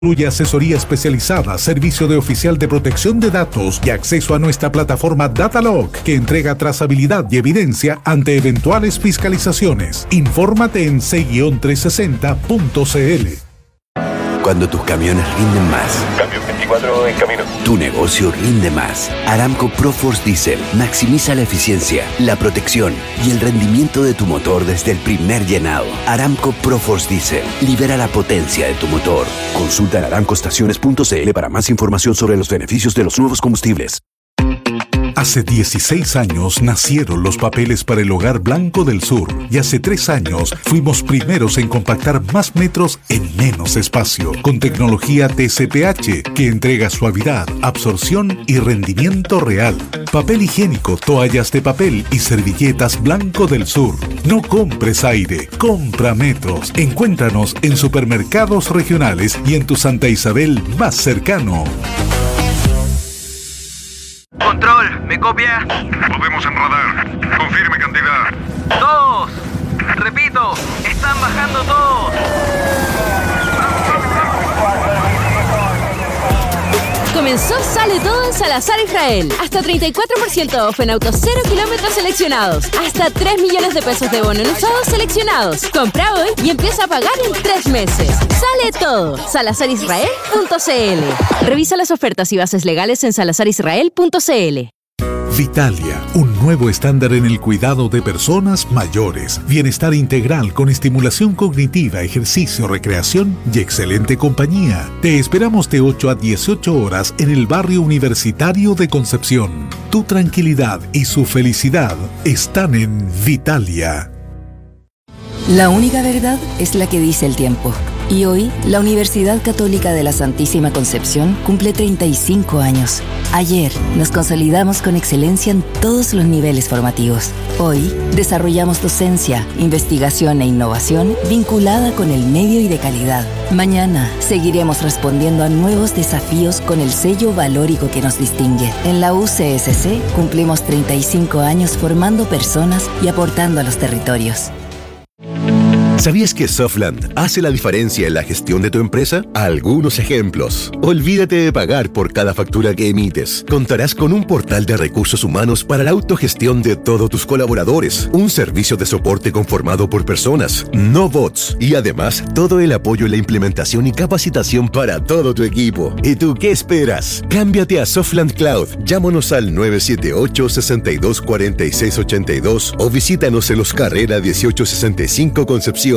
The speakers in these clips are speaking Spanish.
Incluye asesoría especializada, servicio de oficial de protección de datos y acceso a nuestra plataforma Datalog, que entrega trazabilidad y evidencia ante eventuales fiscalizaciones. Infórmate en c-360.cl. Cuando tus camiones rinden más. Cambio 24 en camino. Tu negocio rinde más. Aramco ProForce Diesel maximiza la eficiencia, la protección y el rendimiento de tu motor desde el primer llenado. Aramco ProForce Diesel libera la potencia de tu motor. Consulta en aramcoestaciones.cl para más información sobre los beneficios de los nuevos combustibles. Hace 16 años nacieron los papeles para el Hogar Blanco del Sur y hace 3 años fuimos primeros en compactar más metros en menos espacio con tecnología TCPH que entrega suavidad, absorción y rendimiento real. Papel higiénico, toallas de papel y servilletas Blanco del Sur. No compres aire, compra metros. Encuéntranos en supermercados regionales y en tu Santa Isabel más cercano. Control, ¿me copia? Podemos en radar. Confirme cantidad. 2. Repito, están bajando todos. Comenzó Sale Todo en Salazar Israel. Hasta 34% off en autos 0 kilómetros seleccionados. Hasta 3 millones de pesos de bono en usados seleccionados. Compra hoy y empieza a pagar en 3 meses. Sale Todo. SalazarIsrael.cl. Revisa las ofertas y bases legales en SalazarIsrael.cl. Vitalia, un nuevo estándar en el cuidado de personas mayores. Bienestar integral con estimulación cognitiva, ejercicio, recreación y excelente compañía. Te esperamos de 8 a 18 horas en el barrio universitario de Concepción. Tu tranquilidad y su felicidad están en Vitalia. La única verdad es la que dice el tiempo. Y hoy, la Universidad Católica de la Santísima Concepción cumple 35 años. Ayer, nos consolidamos con excelencia en todos los niveles formativos. Hoy, desarrollamos docencia, investigación e innovación vinculada con el medio y de calidad. Mañana, seguiremos respondiendo a nuevos desafíos con el sello valórico que nos distingue. En la UCSC, cumplimos 35 años formando personas y aportando a los territorios. ¿Sabías que Softland hace la diferencia en la gestión de tu empresa? Algunos ejemplos. Olvídate de pagar por cada factura que emites. Contarás con un portal de recursos humanos para la autogestión de todos tus colaboradores, un servicio de soporte conformado por personas, no bots, y además todo el apoyo en la implementación y capacitación para todo tu equipo. ¿Y tú qué esperas? Cámbiate a Softland Cloud. Llámanos al 978-624682 o visítanos en Los Carrera 1865 Concepción.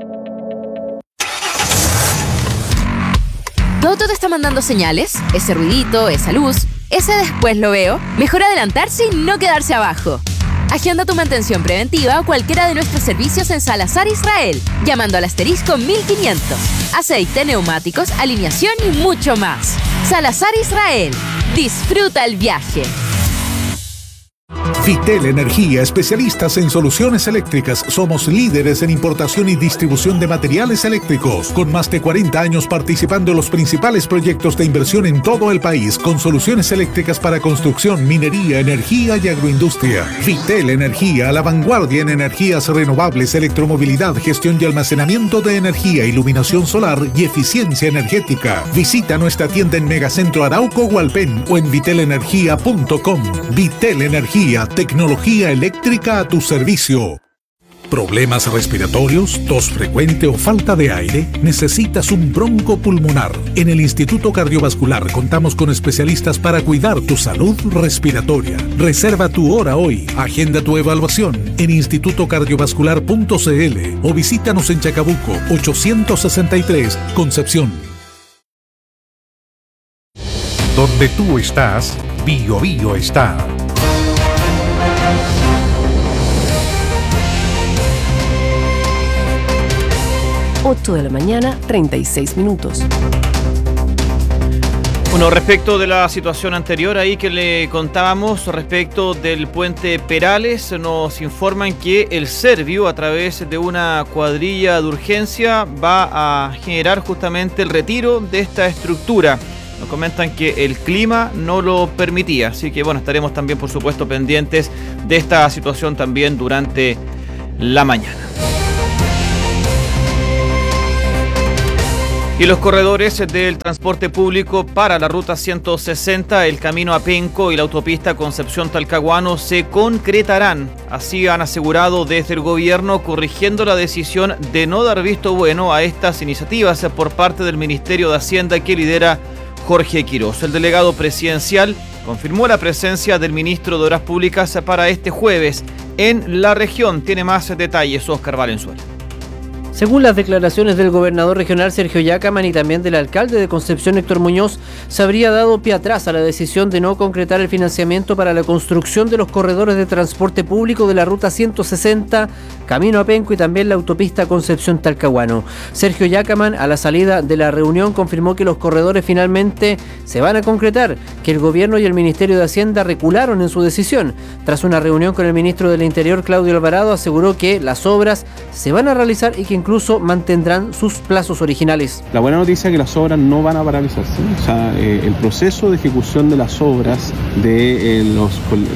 ¿Tu auto te está mandando señales? Ese ruidito, esa luz, ese después lo veo. Mejor adelantarse y no quedarse abajo. Agenda tu mantención preventiva o cualquiera de nuestros servicios en Salazar Israel, llamando al asterisco 1500. Aceite, neumáticos, alineación y mucho más. Salazar Israel. Disfruta el viaje. Vitel Energía, especialistas en soluciones eléctricas. Somos líderes en importación y distribución de materiales eléctricos, con más de 40 años participando en los principales proyectos de inversión en todo el país, con soluciones eléctricas para construcción, minería, energía y agroindustria. Vitel Energía, a la vanguardia en energías renovables, electromovilidad, gestión y almacenamiento de energía, iluminación solar y eficiencia energética. Visita nuestra tienda en Megacentro Arauco Hualpén o en vitelenergia.com. Vitel Energía, tecnología eléctrica a tu servicio. ¿Problemas respiratorios, tos frecuente o falta de aire? ¿Necesitas un broncopulmonar? En el Instituto Cardiovascular contamos con especialistas para cuidar tu salud respiratoria. Reserva tu hora hoy. Agenda tu evaluación en institutocardiovascular.cl o visítanos en Chacabuco 863, Concepción. Donde tú estás, Bio Bio está. 8 de la mañana, 36 minutos. Bueno, respecto de la situación anterior ahí que le contábamos, respecto del puente Perales, nos informan que el Servio, a través de una cuadrilla de urgencia, va a generar justamente el retiro de esta estructura. Nos comentan que el clima no lo permitía, así que bueno, estaremos también por supuesto pendientes de esta situación también durante la mañana. Y los corredores del transporte público para la ruta 160, el camino a Penco y la autopista Concepción-Talcahuano se concretarán. Así han asegurado desde el gobierno, corrigiendo la decisión de no dar visto bueno a estas iniciativas por parte del Ministerio de Hacienda que lidera Jorge Quirós. El delegado presidencial confirmó la presencia del ministro de Obras Públicas para este jueves en la región. Tiene más detalles Óscar Valenzuela. Según las declaraciones del gobernador regional Sergio Yacaman y también del alcalde de Concepción Héctor Muñoz, se habría dado pie atrás a la decisión de no concretar el financiamiento para la construcción de los corredores de transporte público de la ruta 160, camino a Penco y también la autopista Concepción-Talcahuano. Sergio Yacaman, a la salida de la reunión, confirmó que los corredores finalmente se van a concretar, que el gobierno y el Ministerio de Hacienda recularon en su decisión. Tras una reunión con el ministro del Interior, Claudio Alvarado, aseguró que las obras se van a realizar y que incluso mantendrán sus plazos originales. La buena noticia es que las obras no van a paralizarse. O sea, el proceso de ejecución de las obras de los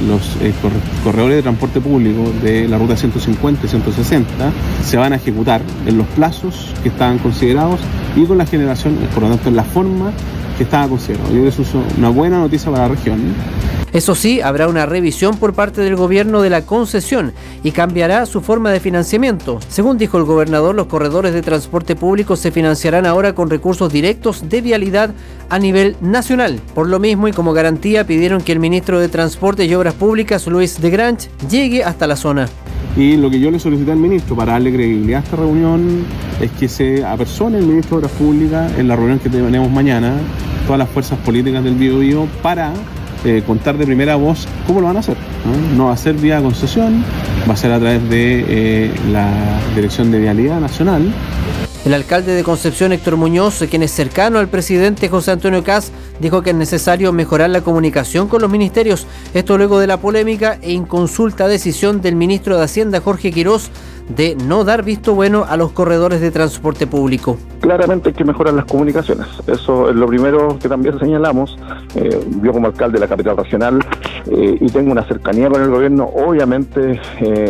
corredores de transporte público de la ruta 150 y 160 se van a ejecutar en los plazos que estaban considerados y con la generación, por lo tanto, en la forma que estaba considerado. Yo creo que eso es una buena noticia para la región. Eso sí, habrá una revisión por parte del gobierno de la concesión y cambiará su forma de financiamiento. Según dijo el gobernador, los corredores de transporte público se financiarán ahora con recursos directos de vialidad a nivel nacional. Por lo mismo y como garantía, pidieron que el ministro de Transporte y Obras Públicas, Luis de Grange, llegue hasta la zona. Y lo que yo le solicité al ministro para darle credibilidad a esta reunión es que se apersone el ministro de Obras Públicas en la reunión que tenemos mañana, todas las fuerzas políticas del Biobío, para contar de primera voz cómo lo van a hacer. No va a ser vía concesión, va a ser a través de la Dirección de Vialidad Nacional. El alcalde de Concepción, Héctor Muñoz, quien es cercano al presidente José Antonio Kast, dijo que es necesario mejorar la comunicación con los ministerios. Esto luego de la polémica e inconsulta decisión del ministro de Hacienda, Jorge Quirós, de no dar visto bueno a los corredores de transporte público. Claramente hay que mejorar las comunicaciones. Eso es lo primero que también señalamos. Yo como alcalde de la capital regional y tengo una cercanía con el gobierno, obviamente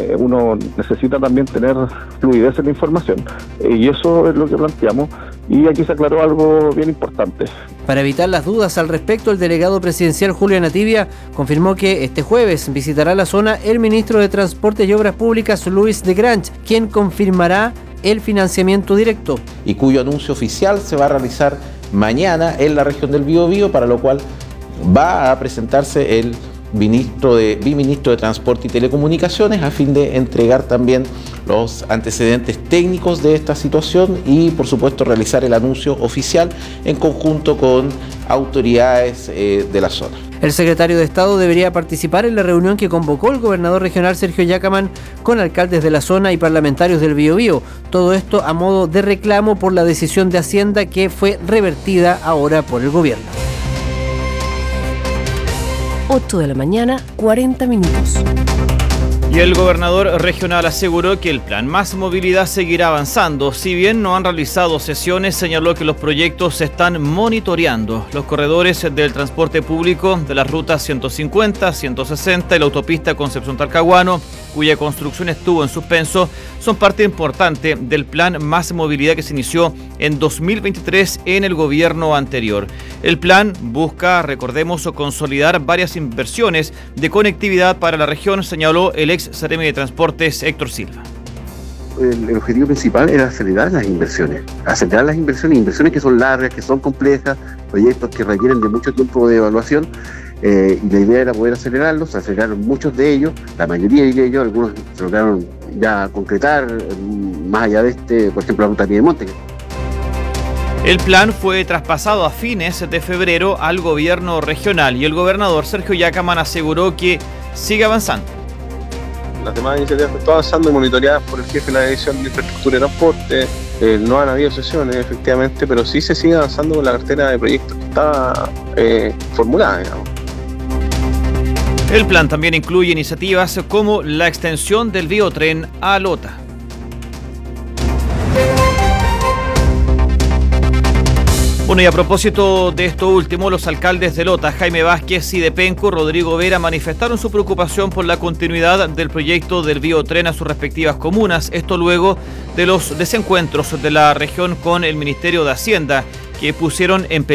uno necesita también tener fluidez en la información. Y eso es lo que planteamos. Y aquí se aclaró algo bien importante. Para evitar las dudas al respecto, el delegado presidencial Julio Nativia confirmó que este jueves visitará la zona el ministro de Transporte y Obras Públicas, Luis de Grange, quien confirmará el financiamiento directo. Y cuyo anuncio oficial se va a realizar mañana en la región del Biobío, para lo cual va a presentarse el viceministro de Transporte y Telecomunicaciones a fin de entregar también los antecedentes técnicos de esta situación y, por supuesto, realizar el anuncio oficial en conjunto con autoridades de la zona. El secretario de Estado debería participar en la reunión que convocó el gobernador regional Sergio Yacaman con alcaldes de la zona y parlamentarios del Biobío. Todo esto a modo de reclamo por la decisión de Hacienda que fue revertida ahora por el gobierno. 8 de la mañana, 40 minutos. Y el gobernador regional aseguró que el plan Más Movilidad seguirá avanzando. Si bien no han realizado sesiones, señaló que los proyectos se están monitoreando. Los corredores del transporte público de las rutas 150, 160 y la autopista Concepción-Talcahuano, cuya construcción estuvo en suspenso, son parte importante del plan Más Movilidad que se inició en 2023 en el gobierno anterior. El plan busca, recordemos, consolidar varias inversiones de conectividad para la región, señaló el ex Seremi de Transportes Héctor Silva. El objetivo principal era acelerar las inversiones que son largas, que son complejas, proyectos que requieren de mucho tiempo de evaluación. Y la idea era poder aceleraron muchos de ellos, la mayoría de ellos, algunos se lograron ya concretar, más allá de por ejemplo, la ruta Piedemonte. El plan fue traspasado a fines de febrero al gobierno regional y el gobernador Sergio Yacaman aseguró que sigue avanzando. Las demás iniciativas están avanzando y monitoreadas por el jefe de la Dirección de Infraestructura y Transporte. No han habido sesiones, efectivamente, pero sí se sigue avanzando con la cartera de proyectos que está formulada, digamos. El plan también incluye iniciativas como la extensión del biotren a Lota. Bueno, y a propósito de esto último, los alcaldes de Lota, Jaime Vázquez, y de Penco, Rodrigo Vera, manifestaron su preocupación por la continuidad del proyecto del biotren a sus respectivas comunas. Esto luego de los desencuentros de la región con el Ministerio de Hacienda, que pusieron en